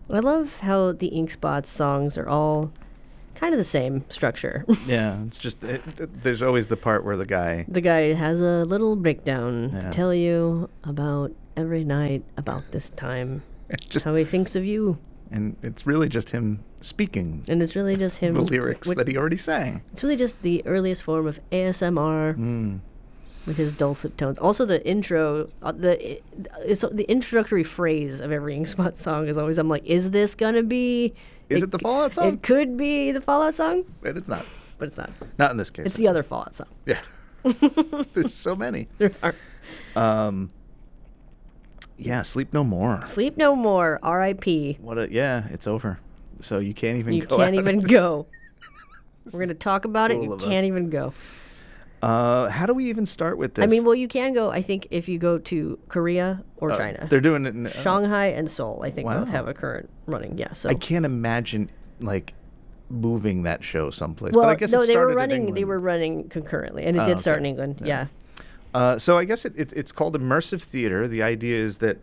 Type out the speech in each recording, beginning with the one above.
I love how the Ink Spots songs are all kind of the same structure. Yeah, it's just there's always the part where the guy has a little breakdown Yeah. to tell you about every night about this time, just how he thinks of you. and it's really just him speaking And it's really just him. the lyrics that he already sang. It's really just the earliest form of ASMR with his dulcet tones. Also, the intro, the introductory phrase of every Ink Spot song is always, I'm like, is this gonna be? Is it the Fallout song? It could be the Fallout song, But it's not. but it's not. Not in this case. It's the other Fallout song. Yeah. There's so many. There are. Yeah, Sleep No More. Sleep No More, R.I.P. It's over. So you can't even You go can't out. even go. We're going to talk about it. Full You of can't us. even go. How do we even start with this? I mean, well, you can go, I think, if you go to Korea or China. They're doing it in Shanghai and Seoul, I think, both Wow. have a current running. Yeah, so. I can't imagine like moving that show someplace. Well, but I guess no, it they were started in running. They England. were running concurrently, and it did start in England. Yeah. So I guess it's called immersive theater. The idea is that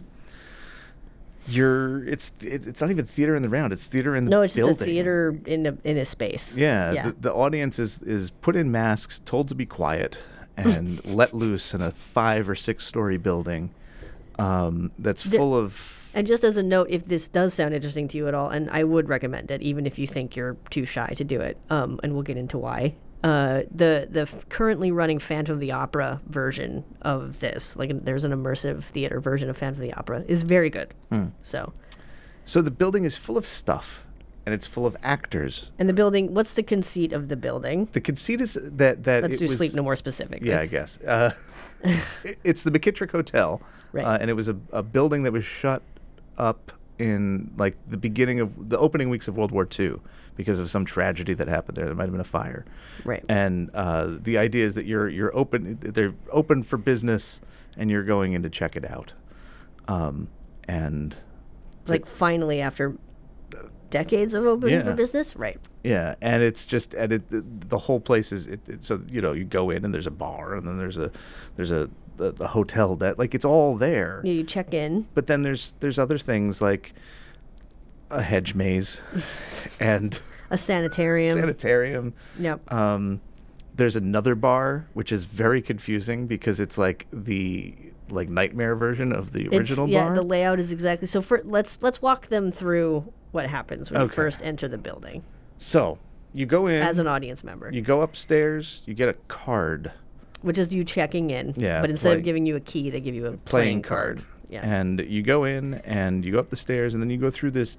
it's not even theater in the round. It's theater in the No, it's building. just a theater in a space. Yeah, the audience is put in masks, told to be quiet, and let loose in a 5 or 6 story building that's full of. And just as a note, if this does sound interesting to you at all, and I would recommend it, even if you think you're too shy to do it, and we'll get into why. The currently running Phantom of the Opera version of this, like there's an immersive theater version of Phantom of the Opera, is very good. So So the building is full of stuff, and it's full of actors. and the building, what's the conceit of the building? The conceit is that Let's it do was, Sleep No More specifically. Yeah, I guess. It's the McKittrick Hotel, Right. and it was a building that was shut up in like the opening weeks of World War II because of some tragedy that happened there. There might have been a fire. Right. And the idea is that you're open. They're open for business, and you're going in to check it out. And Like finally after decades of opening for Yeah. business, right? yeah, and it's just the whole place is so you go in and there's a bar and then there's a hotel that like it's all there. You check in. But then there's other things like a hedge maze and A sanitarium. sanitarium. Yep. There's another bar which is very confusing because it's like the nightmare version of the original bar. Yeah, the layout is exactly so. Let's walk them through what happens when you Okay. first enter the building So you go in as an audience member, you go upstairs, you get a card. which is you checking in. Yeah, But instead of play- giving you a key, they give you a playing card. Yeah. And you go in and you go up the stairs and then you go through this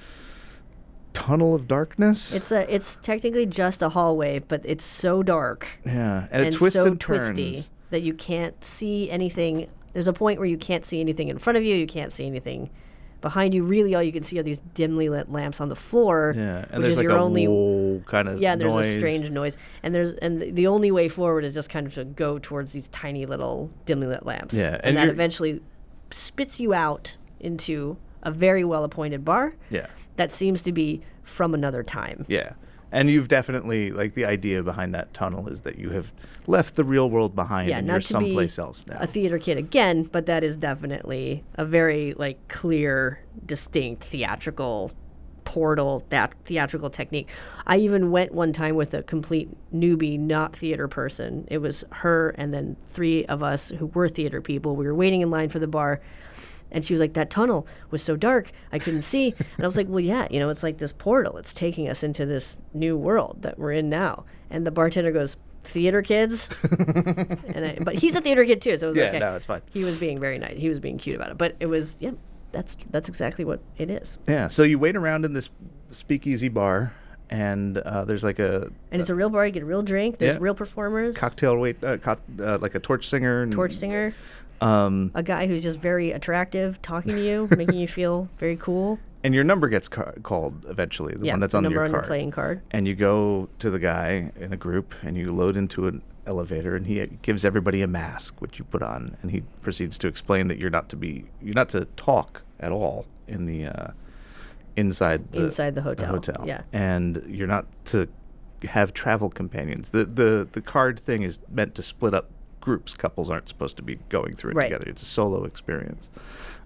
tunnel of darkness. It's technically just a hallway, but it's so dark Yeah, and it and twists so and twisty turns. that you can't see anything. There's a point where you can't see anything in front of you. You can't see anything behind you. Really, all you can see are these dimly lit lamps on the floor. Yeah, and which there's is like your a only whoa kind of Yeah, and there's noise. a strange noise, and the only way forward is just kind of to go towards these tiny little dimly lit lamps. Yeah, and and that you're- eventually spits you out into a very well appointed bar. Yeah, That seems to be from another time. yeah. And you've definitely like the idea behind that tunnel is that you have left the real world behind Yeah, and not you're to be someplace else now. a theater kid again, but that is definitely a very like clear, distinct theatrical portal, that theatrical technique. I even went one time with a complete newbie, not theater person. It was her and then 3 of us who were theater people. We were waiting in line for the bar. And she was like, that tunnel was so dark, I couldn't see. And I was like, well, yeah, it's like this portal. It's taking us into this new world that we're in now. And the bartender goes, theater kids? But he's a theater kid too, so it was Yeah, okay. no, it's fine. He was being very nice. He was being cute about it. But it was, yeah, that's exactly what it is. Yeah, so you wait around in this speakeasy bar and there's like a And it's a real bar. You get a real drink. There's Yeah. real performers. cocktail like a torch singer. And, Torch singer. A guy who's just very attractive, talking to you, making you feel very cool. And your number gets called eventually, the Yeah, one that's the on number your on card. your playing card. And you go to the guy in a group and you load into an elevator and he gives everybody a mask which you put on and he proceeds to explain that you're not to talk at all in the inside Inside the hotel. Yeah. And you're not to have travel companions. The card thing is meant to split up groups. Couples aren't supposed to be going through it Right. together. It's a solo experience.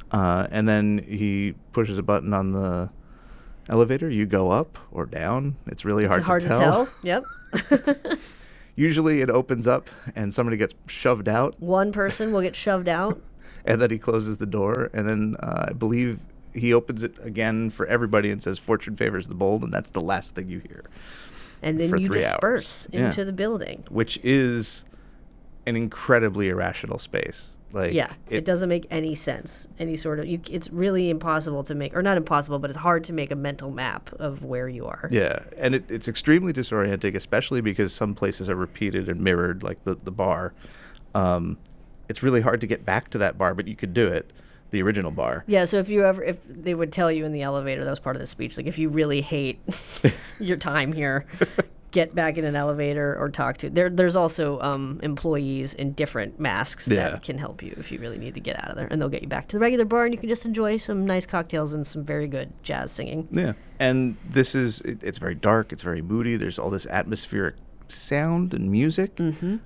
And then he pushes a button on the elevator. You go up or down. It's really hard to tell. Yep. Usually it opens up and somebody gets shoved out. One person will get shoved out. And then he closes the door. And then I believe he opens it again for everybody and says, "Fortune favors the bold." And that's the last thing you hear. And then for you 3 disperse hours. into the building. Which is an incredibly irrational space. Like, Yeah, it doesn't make any sense. Any sort of, it's really impossible to make, or not impossible, but it's hard to make a mental map of where you are. Yeah, and it's extremely disorienting, especially because some places are repeated and mirrored, like the bar. It's really hard to get back to that bar, but you could do it, the original bar. Yeah, so if they would tell you in the elevator, that was part of the speech, like if you really hate your time here, get back in an elevator or talk to. There's also employees in different masks that can help you if you really need to get out of there, and they'll get you back to the regular bar, and you can just enjoy some nice cocktails and some very good jazz singing. Yeah, and it's very dark, it's very moody. There's all this atmospheric sound and music,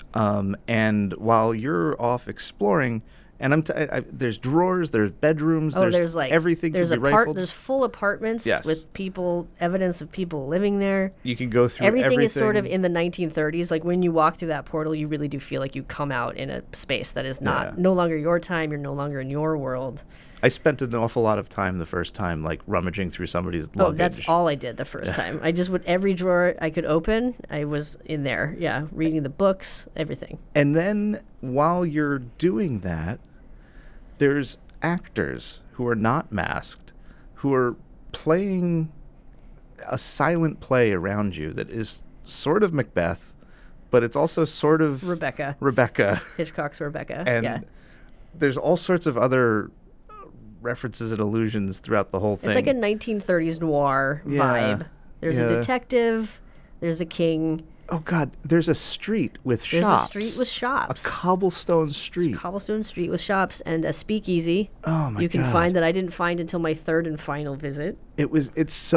and while you're off exploring. And there's drawers, there's bedrooms, there's like everything can be rifled. There's full apartments with people, evidence of people living there. You can go through everything. Is sort of in the 1930s. Like when you walk through that portal, you really do feel like you come out in a space that is no longer your time. You're no longer in your world. I spent an awful lot of time the first time, like rummaging through somebody's luggage. Oh, that's all I did the first time. I just, with every drawer I could open, I was in there. Yeah, reading the books, everything. And then while you're doing that, there's actors who are not masked, who are playing a silent play around you that is sort of Macbeth, but it's also sort of Rebecca. Hitchcock's Rebecca. And there's all sorts of other references and allusions throughout the whole thing. It's like a 1930s noir vibe. There's a detective, there's a king. Oh, God, there's a street with shops. There's a street with shops. A cobblestone street. With shops and a speakeasy. Oh, my God. You can find that I didn't find until my third and final visit. It was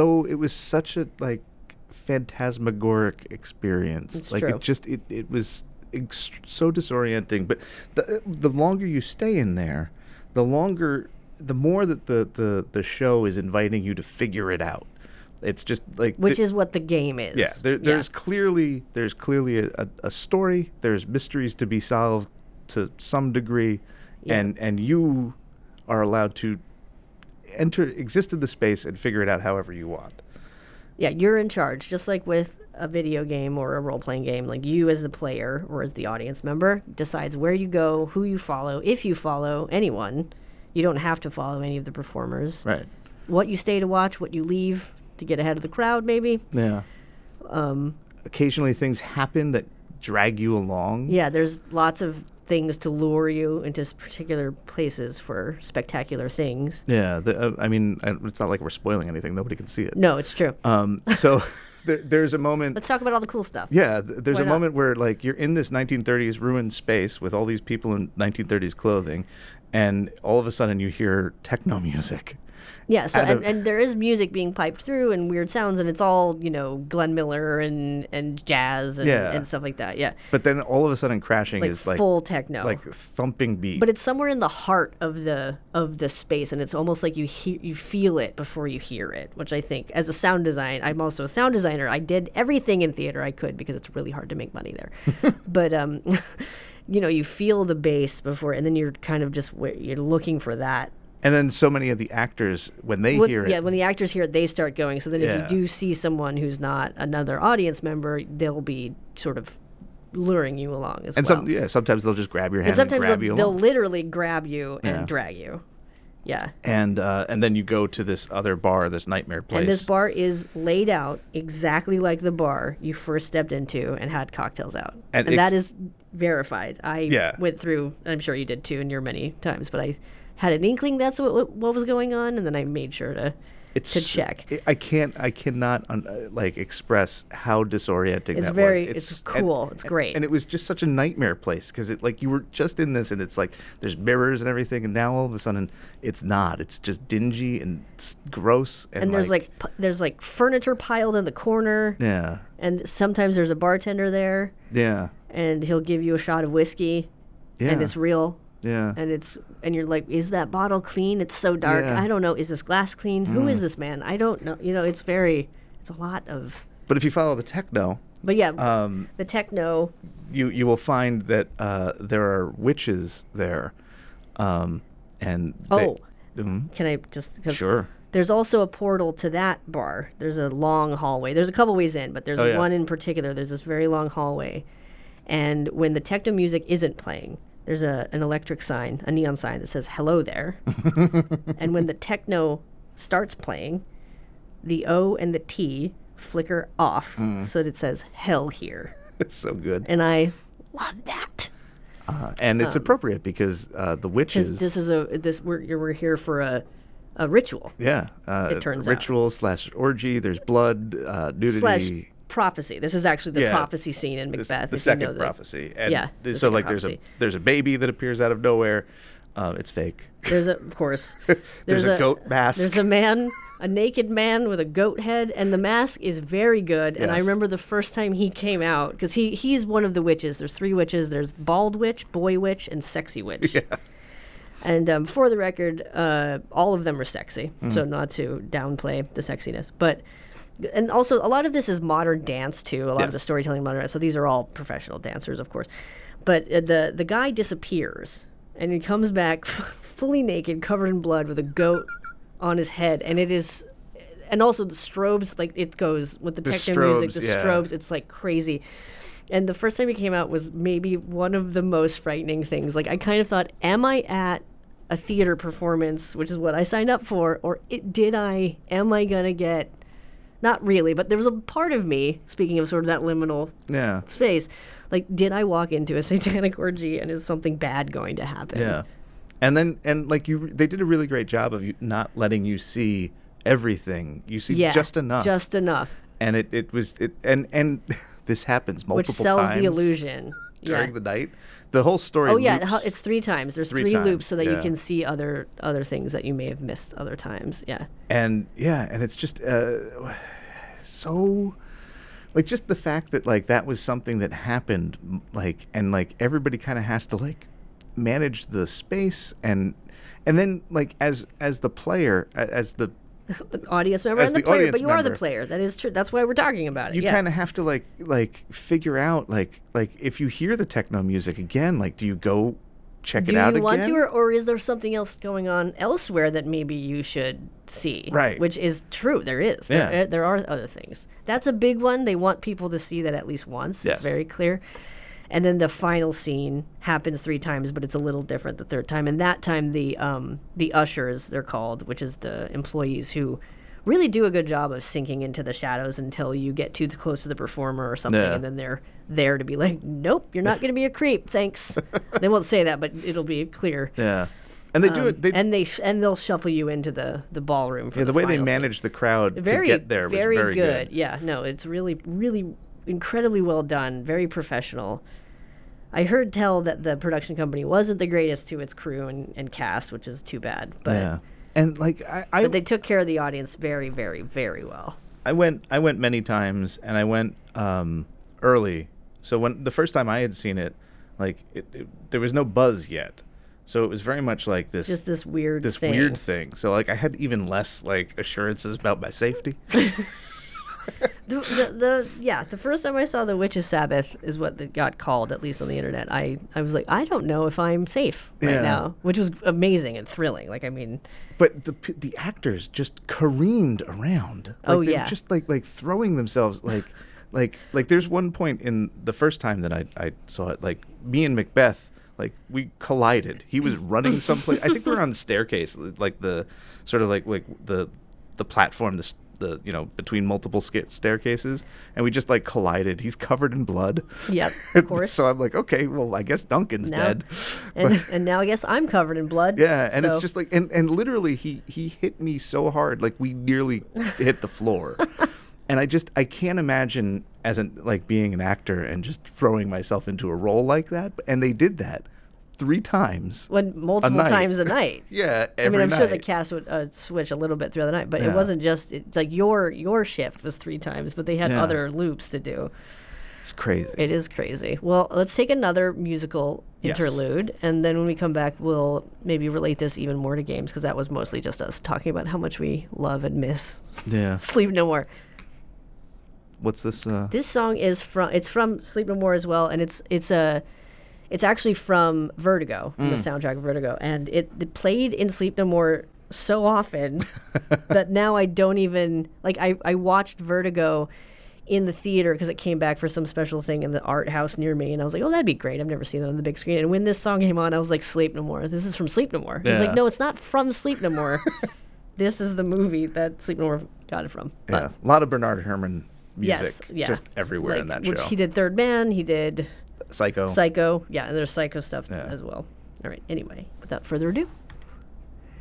such a, like, phantasmagoric experience. It's like, true. It was so disorienting. But the longer you stay in there, the more that the show is inviting you to figure it out. It's just like which is what the game is. Yeah, there's clearly a story. There's mysteries to be solved to some degree, and you are allowed to exist in the space and figure it out however you want. Yeah, you're in charge, just like with a video game or a role-playing game. Like you as the player or as the audience member decides where you go, who you follow, if you follow anyone. You don't have to follow any of the performers. Right. What you stay to watch, what you leave to get ahead of the crowd, maybe. Yeah. Occasionally things happen that drag you along. Yeah, there's lots of things to lure you into particular places for spectacular things. Yeah, it's not like we're spoiling anything. Nobody can see it. No, it's true. So there's a moment. Let's talk about all the cool stuff. Yeah, there's a moment where like you're in this 1930s ruined space with all these people in 1930s clothing, and all of a sudden you hear techno music. Yeah, so and there is music being piped through and weird sounds, and it's all, Glenn Miller and jazz and stuff like that. Yeah. But then all of a sudden crashing is like full techno. Like thumping beat. But it's somewhere in the heart of the space, and it's almost like you feel it before you hear it, which I think as a sound design, I'm also a sound designer. I did everything in theater I could because it's really hard to make money there. But you feel the bass before, and then you're kind of you're looking for that. And then so many of the actors, when they hear it... Yeah, when the actors hear it, they start going. So then if you do see someone who's not another audience member, they'll be sort of luring you along as well. And sometimes they'll just grab your hand and grab you along. They'll literally grab you and drag you. Yeah. And then you go to this other bar, this nightmare place. And this bar is laid out exactly like the bar you first stepped into and had cocktails out. And that is verified. I went through, I'm sure you did too in your many times, but I had an inkling that's what was going on, and then I made sure to check. I cannot express how disorienting that was. It's cool. It's great. And it was just such a nightmare place because you were just in this, and it's like there's mirrors and everything, and now all of a sudden it's not. It's just dingy and it's gross. And there's furniture piled in the corner. Yeah. And sometimes there's a bartender there. Yeah. And he'll give you a shot of whiskey. Yeah. And it's real. Yeah. And you're like, is that bottle clean? It's so dark. Yeah. I don't know. Is this glass clean? Who is this man? I don't know. It's a lot of. But if you follow the techno, But yeah, the techno. you will find that there are witches there, and Oh. Mhm. Can I just? 'Cause Sure. There's also a portal to that bar. There's a long hallway. There's a couple ways in, but there's Oh, yeah. one in particular. There's this very long hallway. And when the techno music isn't playing, there's an electric sign, a neon sign that says "Hello there." And when the techno starts playing, the O and the T flicker off so that it says "Hell here." It's so good. And I love that. And it's appropriate because the witches. Because we're here for a ritual. Yeah. It turns out. ritual / orgy. There's blood, nudity. / prophecy. This is actually the Yeah. prophecy scene in This- Macbeth. the if you second know prophecy. And Yeah, the so second like prophecy. there's a baby that appears out of nowhere. It's fake. There's of course. There's a goat mask. There's a naked man with a goat head, and the mask is very good. And I Yes. remember the first time he came out, because he's one of the witches. There's 3 witches. There's bald witch, boy witch, and sexy witch. Yeah. And for the record, all of them are sexy, Mm. so not to downplay the sexiness. And also, a lot of this is modern dance, too. A lot of Yes. the storytelling modern dance. So these are all professional dancers, of course. But the guy disappears, and he comes back fully naked, covered in blood, with a goat on his head. And it is... And also the strobes, like, it goes with the techno music, the yeah. strobes, it's, like, crazy. And the first time he came out was maybe one of the most frightening things. Like, I kind of thought, am I at a theater performance, which is what I signed up for, or am I going to get... Not really, but there was a part of me, speaking of sort of that liminal Yeah. space, like, did I walk into a satanic orgy and is something bad going to happen? Yeah. And they did a really great job of not letting you see everything. You see just enough. Just enough. And and this happens multiple Which sells times the illusion. during the night. The whole story. Oh yeah, loops. it's 3 times. There's 3 3 times, loops so that you yeah. can see other things that you may have missed other times. Yeah. And it's just so like just the fact that like that was something that happened like and like everybody kind of has to like manage the space and then like as the player as the The audience member As and the the player, audience but you are the member. player. That is true. That's why we're talking about it. you yeah. kind of have to like figure out like if you hear the techno music again, like do you go check Do it out you want again? to, or is there something else going on elsewhere that maybe you should see? Right. Which is true. There is. Yeah. There are other things. That's a big one. They want people to see that at least once. Yes. It's very clear. And then the final scene happens 3 times, but it's a little different the 3rd time. And that time the ushers, they're called, which is the employees who really do a good job of sinking into the shadows until you get too close to the performer or something, Yeah. and then they're there to be like, nope, you're not going to be a creep, thanks. They won't say that, but it'll be clear. Yeah. And they do it And they'll shuffle you into the ballroom for the way they final scene. manage the crowd Very, to get there was very good. Yeah, no, it's really, really incredibly well done, very professional. I heard tell that the production company wasn't the greatest to its crew and cast, which is too bad. But Yeah. And like but they took care of the audience very, very, very well. I went many times, and I went early. So when the first time I had seen it, like there was no buzz yet, so it was very much like this, Just this weird this thing. weird thing. So like I had even less like assurances about my safety. The first time I saw the Witches' Sabbath is what it got called, at least on the internet. I was like, I don't know if I'm safe right Yeah. now, which was amazing and thrilling. Like, I mean, But the actors just careened around. Like, Oh, they yeah. were just like throwing themselves like there's one point in the first time that I saw it, like me and Macbeth, like we collided. He was running someplace. I think we were on the staircase, like the sort of like the platform, the between multiple staircases, and we just like collided. He's covered in blood. yep, of course. So I'm like, okay, well, I guess Duncan's Now- dead. And now I guess I'm covered in blood. Yeah, and so- it's just like, and literally he hit me so hard, like we nearly hit the floor. And I can't imagine like being an actor and just throwing myself into a role like that. And they did that 3 times. multiple night. times a night. Yeah, I mean, every I'm sure the night. cast would switch a little bit throughout the night, but it Yeah. wasn't just. It's like your shift was 3 times, but they had Yeah. other loops to do. It's crazy. It is crazy. Well, let's take another musical Yes. interlude, and then when we come back, we'll maybe relate this even more to games, because that was mostly just us talking about how much we love and miss Yeah. Sleep No More. What's this? This song is from Sleep No More as well, and it's actually from Vertigo, from the soundtrack of Vertigo, and it played in Sleep No More so often that now I don't even like. I watched Vertigo in the theater because it came back for some special thing in the art house near me, and I was like, oh, that'd be great. I've never seen that on the big screen. And when this song came on, I was like, Sleep No More. This is from Sleep No More. I was Yeah. like, no, it's not from Sleep No More. This is the movie that Sleep No More got it from. Yeah, a lot of Bernard Herrmann music, Yes, yeah. just everywhere in that show. Which he did Third Man, he did Psycho. Psycho. Yeah, and there's Psycho stuff Yeah. as well. All right, anyway, without further ado,